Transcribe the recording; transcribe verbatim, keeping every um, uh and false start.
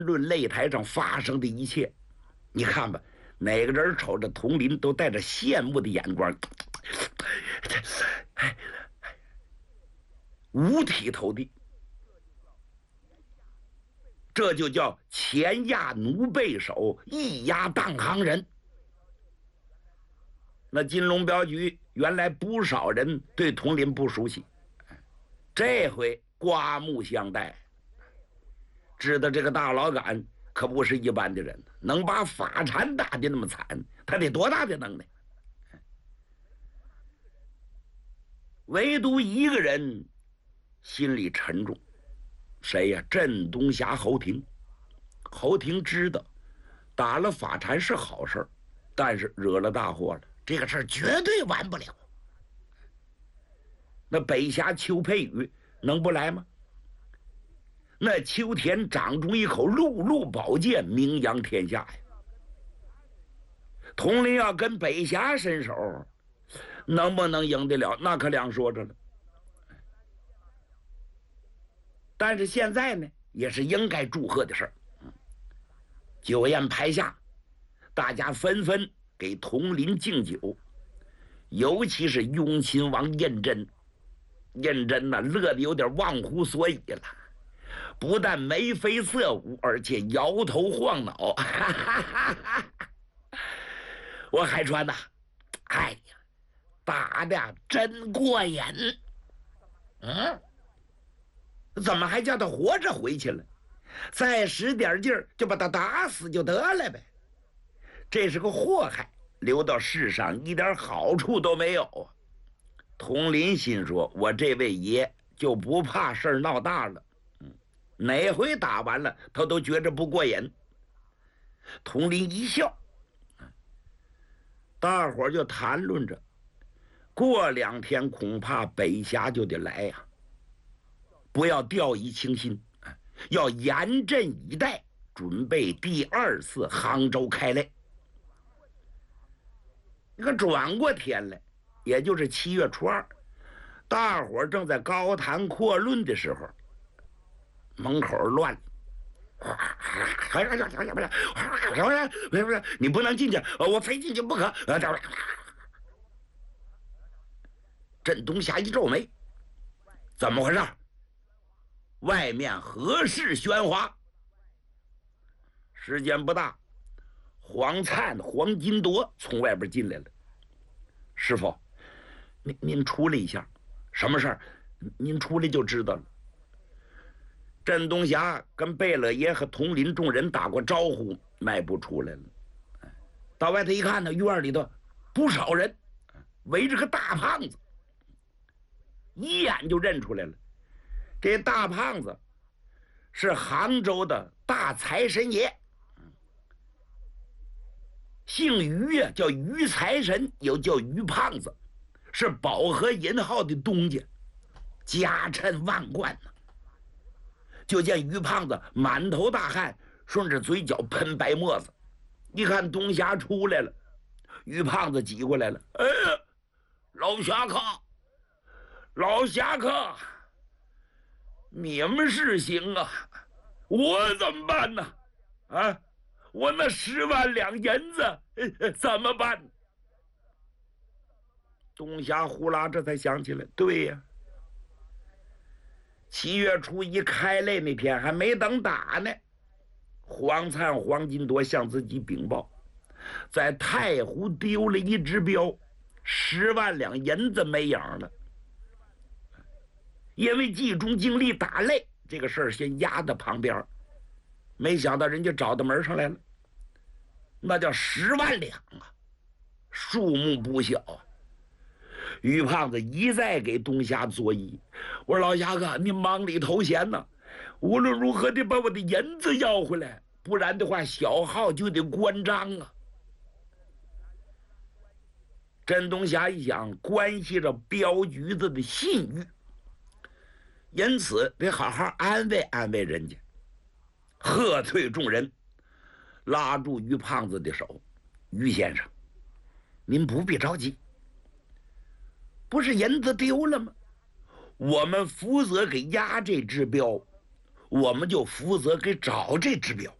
论擂台上发生的一切，你看吧，哪个人瞅着佟林都带着羡慕的眼光，五体投地。这就叫前压奴背手，一压当行人。那金龙镖局原来不少人对佟林不熟悉，这回刮目相待，知道这个大老杆可不是一般的人，能把法禅打得那么惨，他得多大的能耐？唯独一个人心里沉重，谁呀？镇东侠侯廷。侯廷知道打了法禅是好事，但是惹了大祸了，这个事儿绝对完不了。那北侠邱佩宇能不来吗？那秋田长出一口陆路宝剑，名扬天下呀。佟林要跟北侠伸手，能不能赢得了，那可两说着了。但是现在呢，也是应该祝贺的事儿。酒宴拍下，大家纷纷给佟林敬酒，尤其是雍亲王胤禛。胤禛呢，乐得有点忘乎所以了，不但眉飞色舞，而且摇头晃脑。我海川呐，哎呀，打的真过瘾。嗯，怎么还叫他活着回去了？再使点劲儿，就把他打死就得了呗。这是个祸害，留到世上一点好处都没有啊。佟林心说：“我这位爷就不怕事儿闹大了。嗯，哪回打完了，他都觉着不过瘾。”佟林一笑，大伙儿就谈论着，过两天恐怕北峡就得来呀、啊，不要掉以轻心。要严阵以待，准备第二次杭州开擂。你看转过天来，也就是七月初二，大伙正在高谈阔论的时候，门口乱了。你不能进去，我非进去不可。镇东侠一皱眉，怎么回事？外面何事喧哗？时间不大，黄灿、黄金铎从外边进来了。师傅，您您出来一下，什么事儿？您出来就知道了。镇东侠跟贝勒爷和佟林众人打过招呼，迈步出来了。到外头一看呢，院里头不少人，围着个大胖子，一眼就认出来了。这大胖子是杭州的大财神爷，姓于呀，叫于财神，又叫于胖子，是保和银号的东家，家趁万贯呢。就见于胖子满头大汗，顺着嘴角喷白沫子。一看东侠出来了，于胖子挤过来了：“哎，老侠客，老侠客！你们是行啊，我怎么办呢？啊，我那十万两银子怎么办？”东侠呼啦这才想起来，对呀，七月初一开擂那天还没等打呢，黄灿、黄金铎向自己禀报，在太湖丢了一只镖，十万两银子没影了。因为集中精力打擂，这个事儿先压在旁边，没想到人家找到门上来了，那叫十万两啊，数目不小啊。于胖子一再给东侠作揖：“我说老侠客，您忙里偷闲呢，无论如何得把我的银子要回来，不然的话小号就得关张啊。”镇东侠一想，关系着镖局子的信誉，因此得好好安慰安慰人家，喝退众人，拉住于胖子的手：“于先生，您不必着急，不是银子丢了吗？我们负责给押这只镖， 我们就负责给找这指标。